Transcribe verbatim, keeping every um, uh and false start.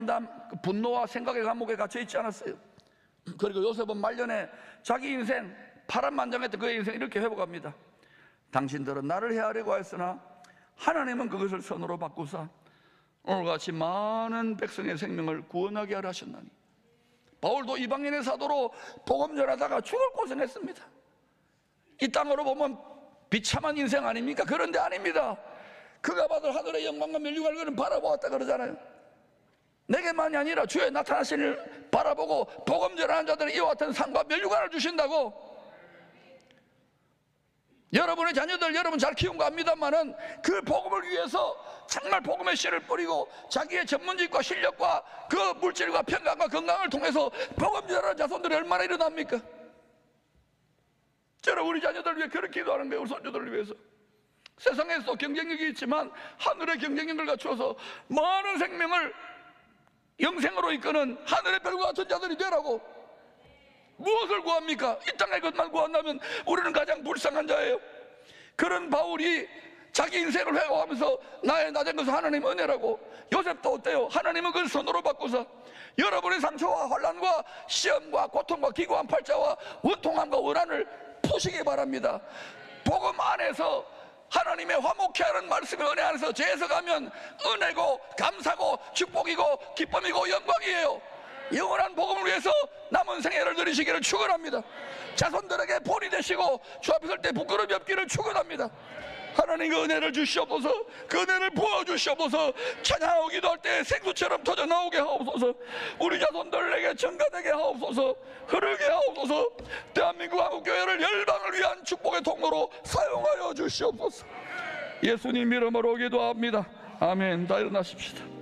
분노와 생각의 감옥에 갇혀 있지 않았어요. 그리고 요셉은 말년에 자기 인생 파란만장했던 그의 인생 이렇게 회복합니다. 당신들은 나를 해하려고 했으나 하나님은 그것을 선으로 바꾸사 오늘같이 많은 백성의 생명을 구원하게 하려 하셨나니. 바울도 이방인의 사도로 복음 전하다가 죽을 고생했습니다. 이 땅으로 보면 비참한 인생 아닙니까? 그런데 아닙니다. 그가 받을 하늘의 영광과 멸류관을 그는 바라보았다 그러잖아요. 내게만이 아니라 주의 나타나신 일을 바라보고 복음 전하는 자들은 이와 같은 상과 멸류관을 주신다고. 여러분의 자녀들 여러분 잘 키운 거 압니다만은 그 복음을 위해서 정말 복음의 씨를 뿌리고 자기의 전문직과 실력과 그 물질과 평강과 건강을 통해서 복음 전하는 자손들이 얼마나 일어납니까? 저는 우리 자녀들 위해 그렇게 기도하는 거예요. 우리 손주들을 위해서. 세상에서 경쟁력이 있지만 하늘의 경쟁력을 갖추어서 많은 생명을 영생으로 이끄는 하늘의 별과 같은 자들이 되라고. 무엇을 구합니까? 이 땅의 것만 구한다면 우리는 가장 불쌍한 자예요. 그런 바울이 자기 인생을 회고하면서 나의 낮은 것은 하나님 은혜라고. 요셉도 어때요? 하나님은 그걸 손으로 바꾸서 여러분의 상처와 환난과 시험과 고통과 기구한 팔자와 원통함과 원한을 푸시기 바랍니다. 복음 안에서 하나님의 화목케 하는 말씀의 은혜 안에서 재해석하면 은혜고 감사고 축복이고 기쁨이고 영광이에요. 영원한 복음을 위해서 남은 생애를 누리시기를 축원합니다. 자손들에게 본이 되시고 주 앞에 설 때 부끄러움이 없기를 축원합니다. 하나님 그 은혜를 주시옵소서. 그 은혜를 부어주시옵소서. 찬양하고 기도할 때 생수처럼 터져 나오게 하옵소서. 우리 자손들에게 증가되게 하옵소서. 흐르게 하옵소서. 대한민국 한국교회를 열방을 위한 축복의 통로로 사용하여 주시옵소서. 예수님 이름으로 기도합니다. 아멘. 다 일어나십시다.